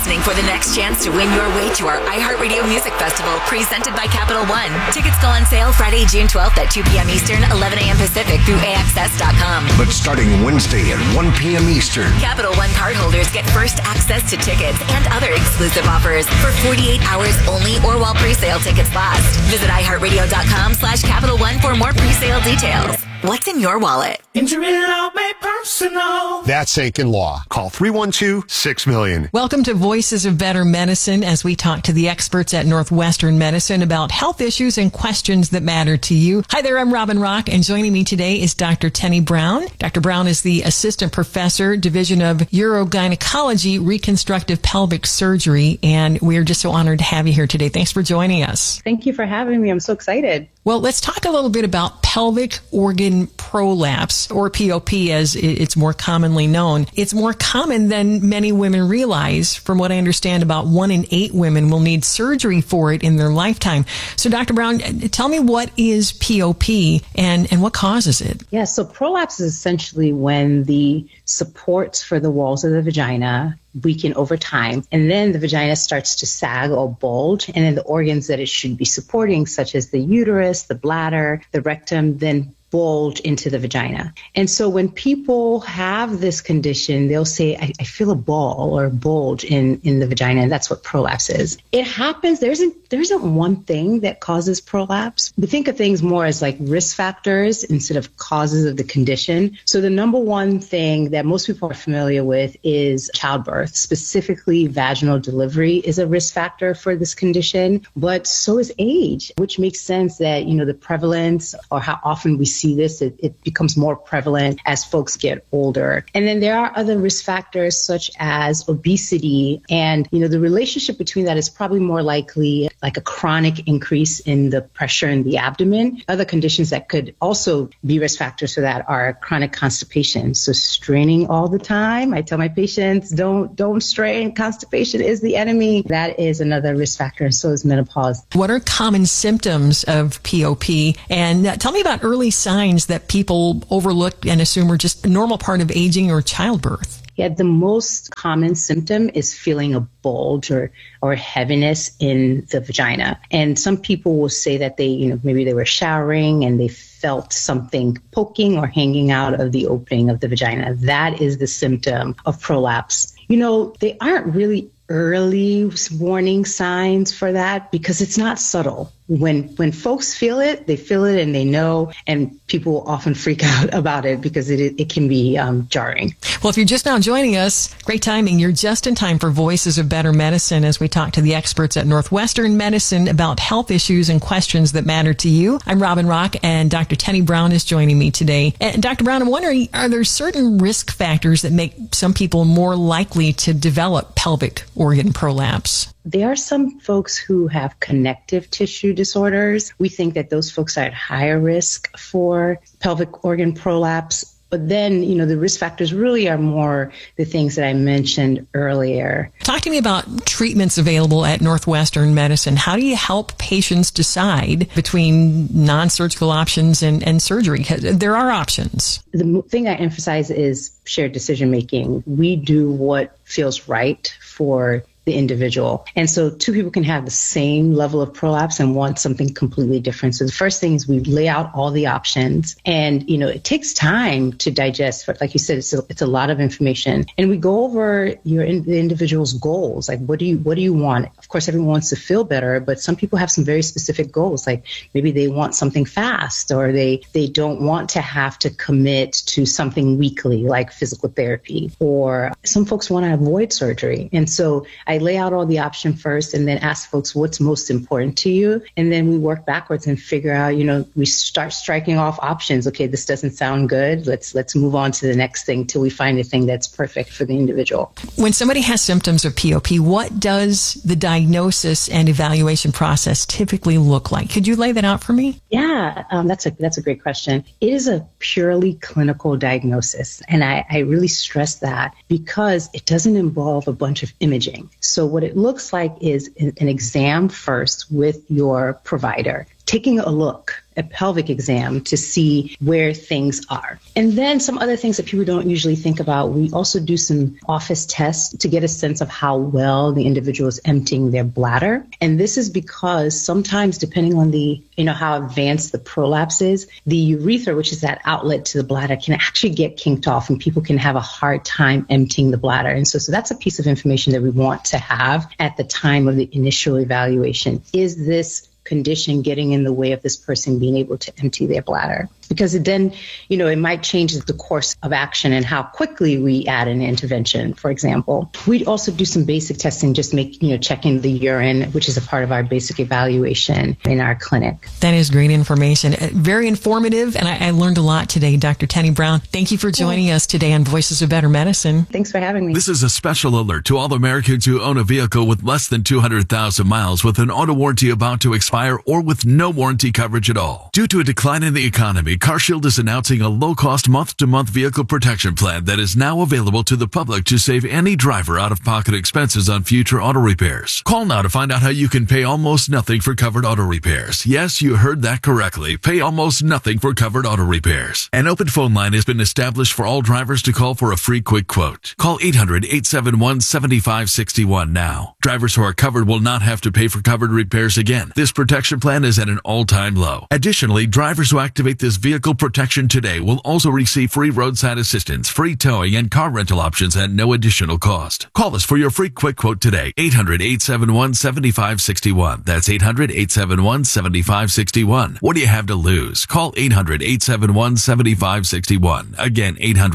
listening for the next chance to win your way to our iHeartRadio Music Festival presented by Capital One. Tickets go on sale Friday, June 12th at 2 p.m. Eastern, 11 a.m. Pacific through AXS.com. But starting Wednesday at 1 p.m. Eastern, Capital One cardholders get first access to tickets and other exclusive offers for 48 hours only or while pre-sale tickets last. Visit iHeartRadio.com/Capital One for more pre-sale details. What's in your wallet? Injury law made personal. that's Aiken Law. Call 312-6-million. Welcome to Voices of Better Medicine as we talk to the experts at Northwestern Medicine about health issues and questions that matter to you. Hi there, I'm Robin Rock, and joining me today is Dr. Tenny Brown. Dr. Brown is the Assistant Professor, Division of Urogynecology, Reconstructive Pelvic Surgery, and we are just so honored to have you here today. Thanks for joining us. Thank you for having me. I'm so excited. Well, let's talk a little bit about pelvic organ prolapse, or POP as it's more commonly known. It's more common than many women realize. From what I understand, about 1 in 8 women will need surgery for it in their lifetime. So, Dr. Brown, tell me, what is POP and what causes it? Yeah, so prolapse is essentially when the supports for the walls of the vagina weaken over time, and then the vagina starts to sag or bulge, and then the organs that it should be supporting, such as the uterus, the bladder, the rectum, then bulge into the vagina. And so when people have this condition, they'll say, I feel a ball or a bulge in the vagina, and that's what prolapse is. It happens, there isn't one thing that causes prolapse. We think of things more as like risk factors instead of causes of the condition. So the number one thing that most people are familiar with is childbirth, specifically vaginal delivery is a risk factor for this condition, but so is age, which makes sense that, the prevalence or how often we see this, it becomes more prevalent as folks get older. And then there are other risk factors such as obesity. And, the relationship between that is probably more likely like a chronic increase in the pressure in the abdomen. Other conditions that could also be risk factors for that are chronic constipation. So straining all the time. I tell my patients, don't strain. Constipation is the enemy. That is another risk factor, and so is menopause. What are common symptoms of POP? And tell me about early signs that people overlook and assume are just a normal part of aging or childbirth. Yeah, the most common symptom is feeling a bulge or heaviness in the vagina. And some people will say that they, maybe they were showering and they felt something poking or hanging out of the opening of the vagina. That is the symptom of prolapse. They aren't really early warning signs for that because it's not subtle. When folks feel it, they feel it and they know, and people often freak out about it because it can be jarring. Well, if you're just now joining us, great timing. You're just in time for Voices of Better Medicine as we talk to the experts at Northwestern Medicine about health issues and questions that matter to you. I'm Robin Rock, and Dr. Tenny Brown is joining me today. And Dr. Brown, I'm wondering, are there certain risk factors that make some people more likely to develop pelvic organ prolapse? There are some folks who have connective tissue disorders. We think that those folks are at higher risk for pelvic organ prolapse. But then, the risk factors really are more the things that I mentioned earlier. Talk to me about treatments available at Northwestern Medicine. How do you help patients decide between non-surgical options and surgery? There are options. The thing I emphasize is shared decision making. We do what feels right for the individual. And so two people can have the same level of prolapse and want something completely different. So the first thing is we lay out all the options, and, it takes time to digest. But like you said, it's a lot of information, and we go over the individual's goals. Like, what do you want? Of course, everyone wants to feel better, but some people have some very specific goals. Like maybe they want something fast, or they don't want to have to commit to something weekly, like physical therapy, or some folks want to avoid surgery. And so I lay out all the options first and then ask folks what's most important to you. And then we work backwards and figure out, we start striking off options. Okay, this doesn't sound good. Let's move on to the next thing till we find the thing that's perfect for the individual. When somebody has symptoms of POP, what does the diagnosis and evaluation process typically look like? Could you lay that out for me? Yeah, that's a great question. It is a purely clinical diagnosis. And I really stress that because it doesn't involve a bunch of imaging. So what it looks like is an exam first with your provider taking a look, a pelvic exam to see where things are. And then some other things that people don't usually think about. We also do some office tests to get a sense of how well the individual is emptying their bladder. And this is because sometimes, depending on the, how advanced the prolapse is, the urethra, which is that outlet to the bladder, can actually get kinked off and people can have a hard time emptying the bladder. And so that's a piece of information that we want to have at the time of the initial evaluation. Is this condition getting in the way of this person being able to empty their bladder? Because it then, it might change the course of action and how quickly we add an intervention, for example. We also do some basic testing, just checking the urine, which is a part of our basic evaluation in our clinic. That is great information. Very informative, and I learned a lot today. Dr. Tenny Brown, thank you for joining us today on Voices of Better Medicine. Thanks for having me. This is a special alert to all Americans who own a vehicle with less than 200,000 miles with an auto warranty about to expire or with no warranty coverage at all. Due to a decline in the economy, CarShield is announcing a low-cost month-to-month vehicle protection plan that is now available to the public to save any driver out-of-pocket expenses on future auto repairs. Call now to find out how you can pay almost nothing for covered auto repairs. Yes, you heard that correctly. Pay almost nothing for covered auto repairs. An open phone line has been established for all drivers to call for a free quick quote. Call 800-871-7561 now. Drivers who are covered will not have to pay for covered repairs again. This protection plan is at an all-time low. Additionally, drivers who activate this vehicle protection today will also receive free roadside assistance, free towing, and car rental options at no additional cost. Call us for your free quick quote today. 800-871-7561. That's 800-871-7561. What do you have to lose? Call 800-871-7561. Again,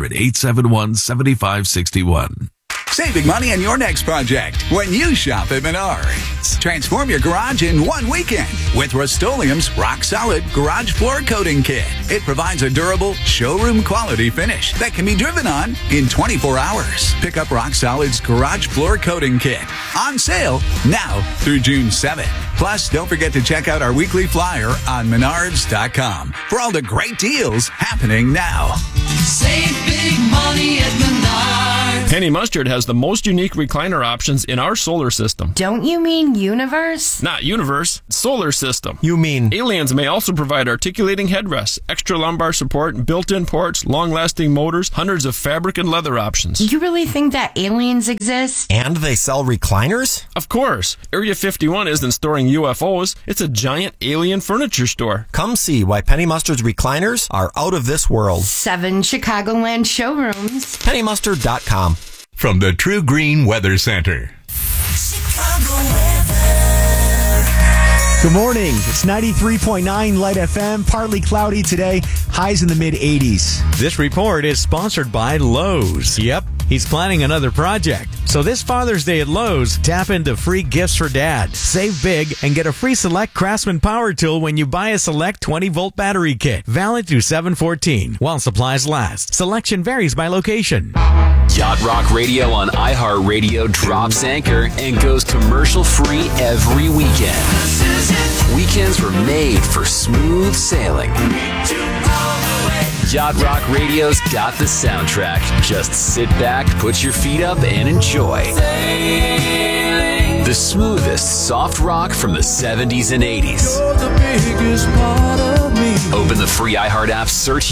800-871-7561. Saving money on your next project when you shop at Menards. Transform your garage in one weekend with Rust-Oleum's Rock Solid Garage Floor Coating Kit. It provides a durable, showroom quality finish that can be driven on in 24 hours. Pick up Rock Solid's Garage Floor Coating Kit. On sale now through June 7th. Plus, don't forget to check out our weekly flyer on Menards.com for all the great deals happening now. Save big money at Menards. Penny Mustard has the most unique recliner options in our solar system. Don't you mean universe? Not universe, solar system. You mean? Aliens may also provide articulating headrests, extra lumbar support, built-in ports, long-lasting motors, hundreds of fabric and leather options. You really think that aliens exist? And they sell recliners? Of course. Area 51 isn't storing UFOs. It's a giant alien furniture store. Come see why Penny Mustard's recliners are out of this world. 7 Chicagoland showrooms. PennyMustard.com. From the True Green Weather Center. Good morning. It's 93.9 Light FM, partly cloudy today, highs in the mid-80s. This report is sponsored by Lowe's. Yep, he's planning another project. So this Father's Day at Lowe's, tap into free gifts for Dad. Save big and get a free Select Craftsman power tool when you buy a Select 20-volt battery kit. Valid through 7/14 while supplies last. Selection varies by location. Yacht Rock Radio on iHeartRadio drops anchor and goes commercial-free every weekend. Weekends were made for smooth sailing. Yacht Rock Radio's got the soundtrack. Just sit back, put your feet up, and enjoy. The smoothest soft rock from the 70s and 80s. Open the free iHeart app, search